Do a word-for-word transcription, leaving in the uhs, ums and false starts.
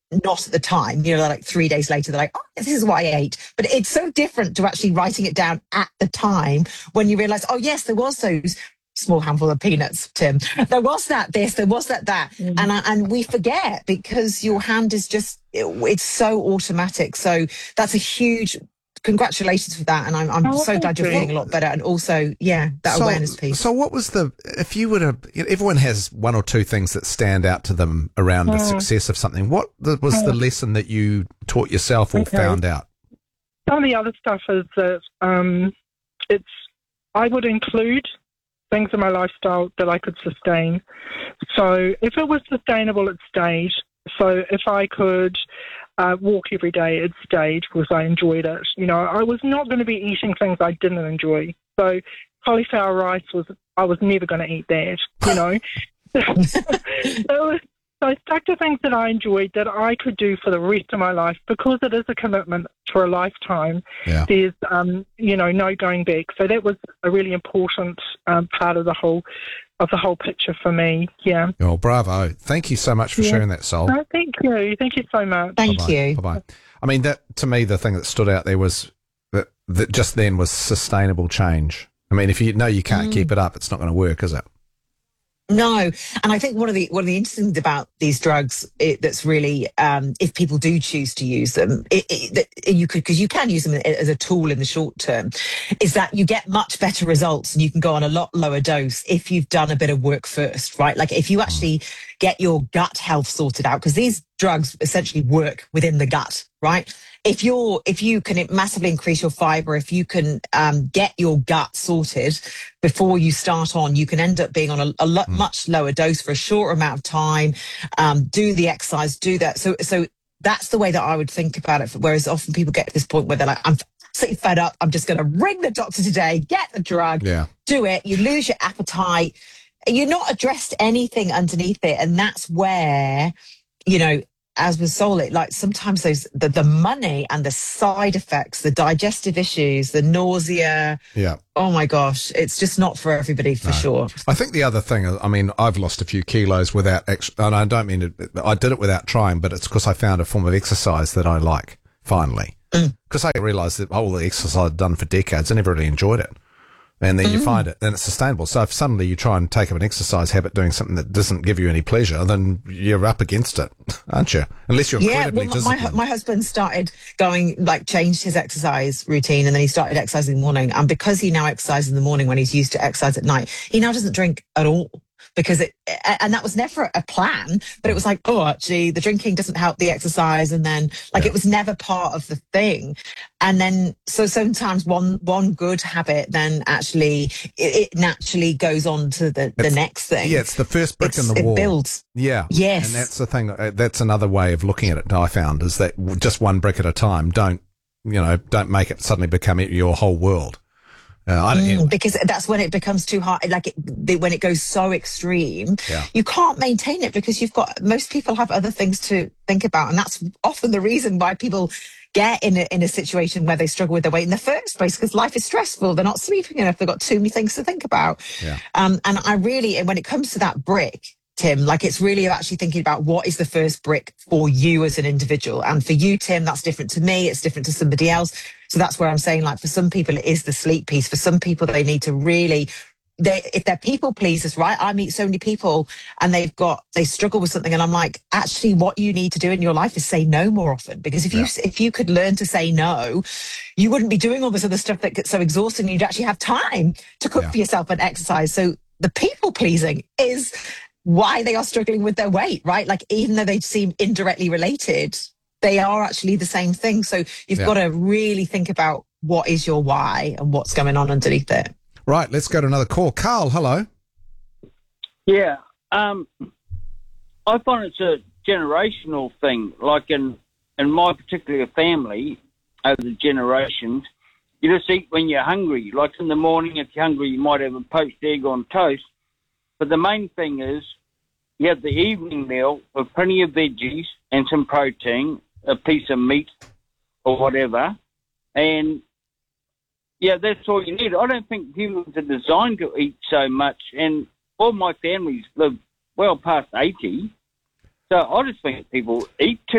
not at the time, you know, like three days later, they're like, oh, this is what I ate. But it's so different to actually writing it down at the time when you realize, oh, yes, there was those small handful of peanuts, Tim. There was that this, there was that that. Mm. And I, and we forget because your hand is just, it, it's so automatic. So that's a huge, congratulations for that. And I'm, I'm oh, so glad you're feeling a lot better. And also, yeah, that so, awareness piece. So what was the, if you were to, everyone has one or two things that stand out to them around mm. the success of something. What the, was mm. the lesson that you taught yourself or okay. found out? Some of the other stuff is that um, it's, I would include things in my lifestyle that I could sustain. So if it was sustainable, it stayed. So if I could uh, walk every day, it stayed because I enjoyed it. You know, I was not going to be eating things I didn't enjoy. So cauliflower rice was, I was never going to eat that, you know. so, so I stuck to things that I enjoyed that I could do for the rest of my life because it is a commitment for a lifetime. Yeah. There's, um, you know, no going back. So that was a really important um, part of the whole of the whole picture for me. Yeah. Oh, bravo! Thank you so much for yeah. sharing that, Sol. No, thank you. Thank you so much. Thank Bye-bye. you. Bye bye. I mean, that to me, the thing that stood out there was that that just then was sustainable change. I mean, if you know you can't mm. keep it up, it's not going to work, is it? No, and I think one of the one of the interesting things about these drugs it, that's really, um, if people do choose to use them, it, it, it, you could because you can use them as a tool in the short term, is that you get much better results and you can go on a lot lower dose if you've done a bit of work first, right? Like if you actually get your gut health sorted out, because these drugs essentially work within the gut, right? If you're, if you can massively increase your fiber, if you can um, get your gut sorted before you start on, you can end up being on a, a lo- mm. much lower dose for a shorter amount of time. Um, do the exercise, do that. So, so that's the way that I would think about it. Whereas often people get to this point where they're like, I'm absolutely fed up. I'm just going to ring the doctor today, get the drug, yeah. do it. You lose your appetite. You're not addressed anything underneath it, and that's where, you know. As with Sol, like sometimes those the, the money and the side effects, the digestive issues, the nausea. Yeah. Oh my gosh, it's just not for everybody for no. sure. I think the other thing, I mean, I've lost a few kilos without, ex- and I don't mean it, I did it without trying, but it's because I found a form of exercise that I like finally. Because mm. I realised that all the exercise I'd done for decades, I never really enjoyed it. And then mm. you find it, and it's sustainable. So if suddenly you try and take up an exercise habit doing something that doesn't give you any pleasure, then you're up against it, aren't you? Unless you're yeah, incredibly well, disciplined. My, my husband started going, like, changed his exercise routine, and then he started exercising in the morning. And because he now exercises in the morning when he's used to exercise at night, he now doesn't drink at all. Because it, and that was never a plan, but it was like, oh, actually, the drinking doesn't help the exercise. And then, like, yeah. it was never part of the thing. And then, so sometimes one one good habit, then actually, it, it naturally goes on to the, the next thing. Yeah, it's the first brick it's, in the it wall. It builds. Yeah. Yes. And that's the thing, that's another way of looking at it, I found, is that just one brick at a time. Don't, you know, don't make it suddenly become your whole world. Uh, I don't, mm, anyway. Because that's when it becomes too hard. Like it, the, when it goes so extreme, yeah. you can't maintain it because you've got most people have other things to think about, and that's often the reason why people get in a, in a situation where they struggle with their weight in the first place. Because life is stressful, they're not sleeping enough, they've got too many things to think about. Yeah. Um, and I really, and when it comes to that brick, Tim, like it's really actually thinking about what is the first brick for you as an individual. And for you, Tim, that's different to me. It's different to somebody else. So that's where I'm saying, like, for some people, it is the sleep piece. For some people, they need to really, they, if they're people pleasers, right? I meet so many people and they've got, they struggle with something. And I'm like, actually, what you need to do in your life is say no more often. Because if you, yeah. if you could learn to say no, you wouldn't be doing all this other stuff that gets so exhausting. You'd actually have time to cook yeah. for yourself and exercise. So the people pleasing is why they are struggling with their weight, right? Like, even though they seem indirectly related, they are actually the same thing. So you've yeah. got to really think about what is your why and what's going on underneath it. Right, let's go to another call. Carl, hello. Yeah, um, I find it's a generational thing. Like in, in my particular family, over the generations, you just eat when you're hungry. Like in the morning, if you're hungry, you might have a poached egg on toast. But the main thing is you have the evening meal with plenty of veggies and some protein, a piece of meat or whatever. And, yeah, that's all you need. I don't think humans are designed to eat so much. And all my families live well past eighty. So I just think people eat too